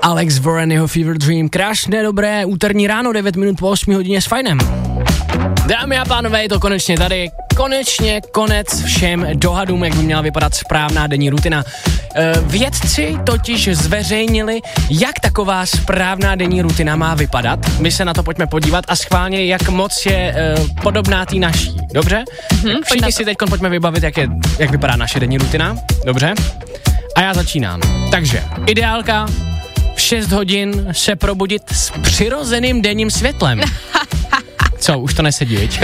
Alex Warren, jeho Fever Dream. Krásné, dobré úterní ráno, 9 minut po 8 hodině s Fajnem. Dámy a pánové, je to konečně tady. Konečně konec všem dohadům, jak by měla vypadat správná denní rutina. Vědci totiž zveřejnili, jak taková správná denní rutina má vypadat. My se na to pojďme podívat a schválně, jak moc je podobná té naší. Dobře? Všichni si teď pojďme vybavit, jak vypadá naše denní rutina. Dobře? A já začínám. Takže, ideálka, v 6 hodin se probudit s přirozeným denním světlem. Co, už to nesedí, viď?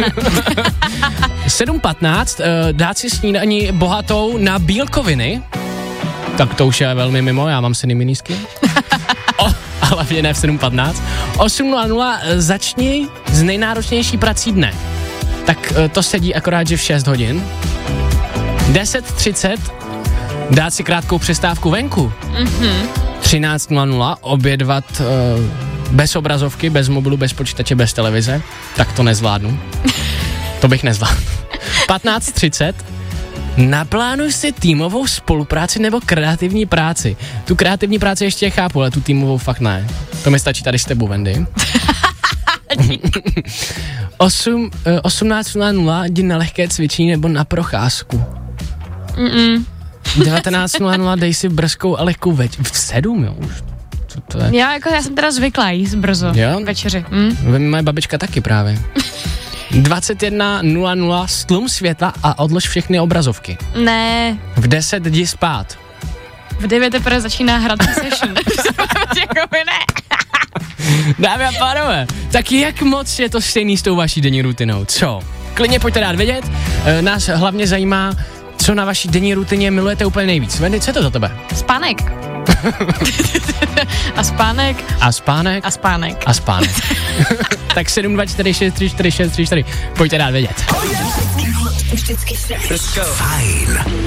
7:15 dát si snídaní bohatou na bílkoviny. Tak to už je velmi mimo, já mám syny nízky. Ale ne v 7:15. 8:00 začni s nejnáročnější prací dne. Tak to sedí akorát, že v 6 hodin. 10:30 dát si krátkou přestávku venku. 13:00 obědvat bez obrazovky, bez mobilu, bez počítače, bez televize. Tak to nezvládnu. To bych nezvládl. 15:30 naplánuj si týmovou spolupráci nebo kreativní práci. Tu kreativní práci ještě chápu, ale tu týmovou fakt ne. To mi stačí tady s tebou, Wendy. 18:00 jdi na lehké cvičení nebo na procházku. 19:00 dej si brzkou a lehkou v 7, jo, už. To je? Já jsem teda zvyklá jíst brzo večeři. Moje babička taky právě. 21:00 stlum světla a odlož všechny obrazovky. Ne. V 10 jdi spát. V 9 teprve začíná hrací session. Jakoby ne. Dámy a pánové, tak jak moc je to stejný s tou vaší denní rutinou? Co? Klidně pojďte dát vědět. Nás hlavně zajímá, co na vaší denní rutině milujete úplně nejvíc. Wendy, co je to za tebe? Spánek. A spánek. A spánek. A spánek. A spánek. Tak 724634634. Pojďte dát vědět. Vždycky Fajn.